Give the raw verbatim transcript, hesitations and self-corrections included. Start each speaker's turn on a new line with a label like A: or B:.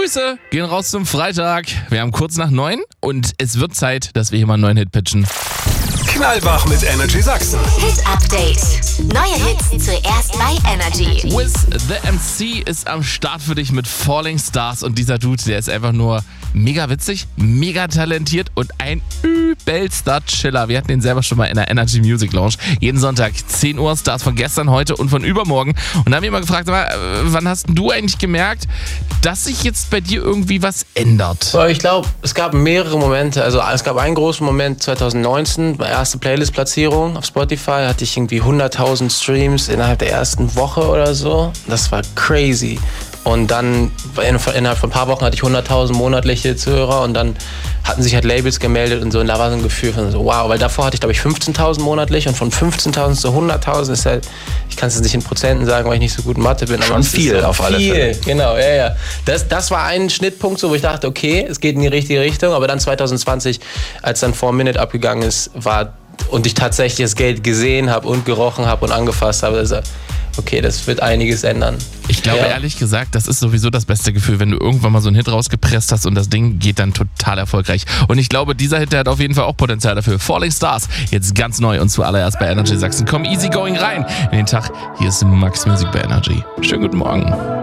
A: Grüße gehen raus zum Freitag. Wir haben kurz nach neun und es wird Zeit, dass wir hier mal einen neuen Hit pitchen.
B: Knallwach mit Energy Sachsen.
C: Hit Update. Neue Hits zuerst bei Energy.
A: Wiz the M C ist am Start für dich mit Falling Stars und dieser Dude, der ist einfach nur mega witzig, mega talentiert und ein übelster Chiller. Wir hatten ihn selber schon mal in der Energy Music Lounge. Jeden Sonntag zehn Uhr, Stars von gestern, heute und von übermorgen. Und da haben wir immer gefragt, wann hast du eigentlich gemerkt, dass sich jetzt bei dir irgendwie was ändert?
D: Ich glaube, es gab mehrere Momente. Also es gab einen großen Moment zwanzig neunzehn, meine erste Playlist-Platzierung auf Spotify, hatte ich irgendwie hunderttausend Streams innerhalb der ersten Woche oder so. Das war crazy. Und dann innerhalb von ein paar Wochen hatte ich hunderttausend monatliche Zuhörer und dann hatten sich halt Labels gemeldet und so, und da war so ein Gefühl von so, wow, weil davor hatte ich glaube ich fünfzehntausend monatlich und von fünfzehntausend zu hunderttausend ist halt, ich kann es jetzt nicht in Prozenten sagen, weil ich nicht so gut in Mathe bin, aber
E: schon viel
D: so
E: auf alle Fälle.
D: Genau, ja, ja. Das, das war ein Schnittpunkt, so, wo ich dachte, okay, es geht in die richtige Richtung, aber dann zwanzig zwanzig, als dann four Minute abgegangen ist, war und ich tatsächlich das Geld gesehen habe und gerochen habe und angefasst habe, also okay, das wird einiges ändern.
A: Ich glaube,
D: ja.
A: ehrlich gesagt, das ist sowieso das beste Gefühl, wenn du irgendwann mal so einen Hit rausgepresst hast und das Ding geht dann total erfolgreich. Und ich glaube, dieser Hit, der hat auf jeden Fall auch Potenzial dafür. Falling Stars, jetzt ganz neu und zuallererst bei Energy Sachsen. Komm easy going rein in den Tag. Hier ist Max Music bei Energy. Schönen guten Morgen.